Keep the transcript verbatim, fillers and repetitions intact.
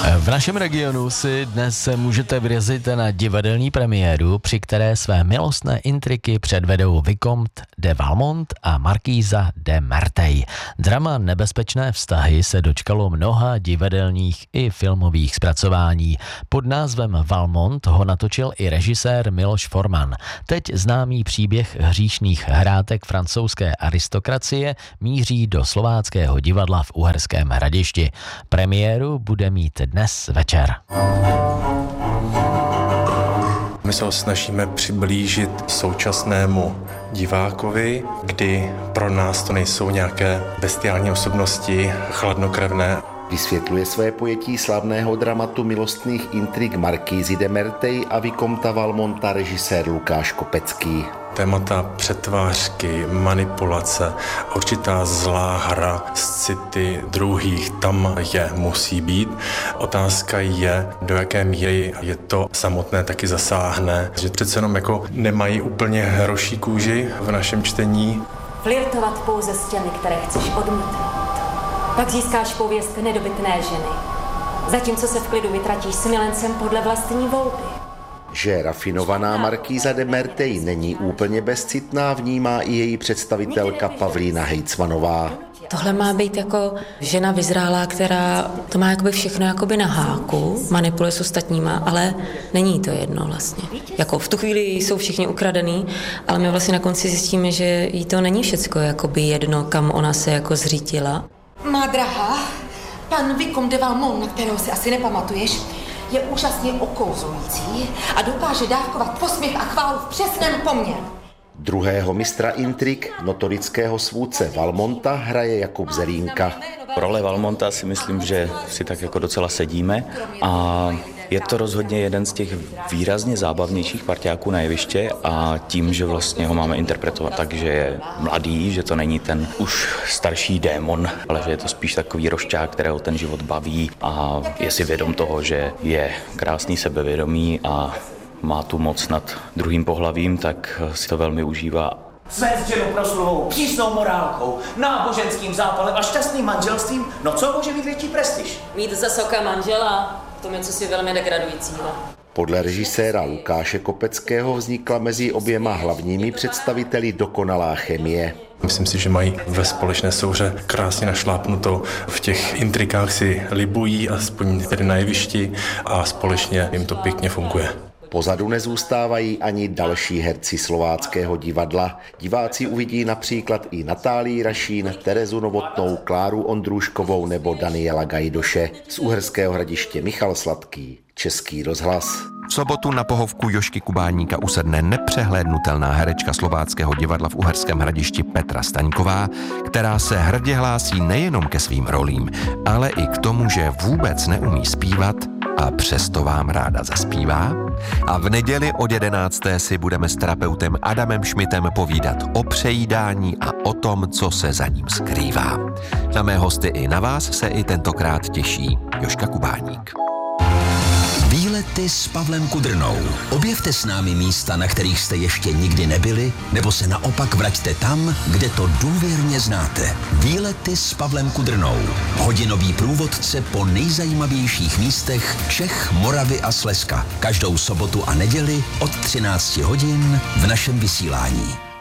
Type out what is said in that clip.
V našem regionu si dnes můžete vyrazit na divadelní premiéru, při které své milostné intriky předvedou Vicomte de Valmont a Markýza de Merteuil. Drama Nebezpečné vztahy se dočkalo mnoha divadelních i filmových zpracování. Pod názvem Valmont ho natočil i režisér Miloš Forman. Teď známý příběh hříšných hrátek francouzské aristokracie míří do slováckého divadla v Uherském Hradišti. Premiéru bude mít dnes večer. My se ho snažíme přiblížit současnému divákovi, kdy pro nás to nejsou nějaké bestiální osobnosti, chladnokrevné. Vysvětluje své pojetí slavného dramatu milostných intrik Markýzy de Merteuil a Vicomta Valmonta režisér Lukáš Kopecký. Témata přetvářky, manipulace, určitá zlá hra z city druhých, tam je, musí být. Otázka je, do jaké míry je to samotné taky zasáhne, že přece jenom jako nemají úplně hroší kůži v našem čtení. Flirtovat pouze s těmi, které chceš odmítnout. Pak získáš pověst nedobytné ženy, zatímco se v klidu vytratíš s milencem podle vlastní volby. Že rafinovaná Markýza de Merteuil není úplně bezcitná, vnímá i její představitelka Pavlína Hejcmanová. Tohle má být jako žena vyzrálá, která to má jakoby všechno jakoby na háku, manipuluje s ostatníma, ale není to jedno vlastně. Jako v tu chvíli jsou všichni ukradený, ale my vlastně na konci zjistíme, že jí to není všecko jakoby jedno, kam ona se jako zřítila. Má drahá, pan Vicomte de Valmont, na kterého si asi nepamatuješ, je úžasně okouzlující a dokáže dávkovat posměch a chválu v přesném poměru. Druhého mistra intrik, notorického svůdce Valmonta, hraje Jakub Zelínka. Role Valmonta si myslím, že si tak jako docela sedíme a je to rozhodně jeden z těch výrazně zábavnějších parťáků na jeviště a tím, že vlastně ho máme interpretovat tak, že je mladý, že to není ten už starší démon, ale že je to spíš takový rošťák, kterého ten život baví a je si vědom toho, že je krásný, sebevědomý a má tu moc nad druhým pohlavím, tak si to velmi užívá. Svést ženu prosluvou přísnou morálkou, náboženským zápalem a šťastným manželstvím, no co může mít větší prestiž? Mít za soka manžela, to je co si velmi degradujícího. Podle režiséra Lukáše Kopeckého vznikla mezi oběma hlavními představiteli dokonalá chemie. Myslím si, že mají ve společné souhře krásně našlápnuto. V těch intrikách si libují, aspoň tedy na jevišti, a společně jim to pěkně funguje. Pozadu nezůstávají ani další herci slováckého divadla. Diváci uvidí například i Natálii Rašín, Terezu Novotnou, Kláru Ondrůškovou nebo Daniela Gajdoše. Z Uherského Hradiště Michal Sladký, Český rozhlas. V sobotu na pohovku Jožky Kubáníka usedne nepřehlédnutelná herečka slováckého divadla v Uherském Hradišti Petra Staňková, která se hrdě hlásí nejenom ke svým rolím, ale i k tomu, že vůbec neumí zpívat a přesto vám ráda zaspívá. A v neděli od jedenácté si budeme s terapeutem Adamem Šmitem povídat o přejídání a o tom, co se za ním skrývá. Na mé hosty i na vás se i tentokrát těší Jožka Kubáník. Výlety s Pavlem Kudrnou. Objevte s námi místa, na kterých jste ještě nikdy nebyli, nebo se naopak vraťte tam, kde to důvěrně znáte. Výlety s Pavlem Kudrnou. Hodinový průvodce po nejzajímavějších místech Čech, Moravy a Slezska. Každou sobotu a neděli od třinácti hodin v našem vysílání.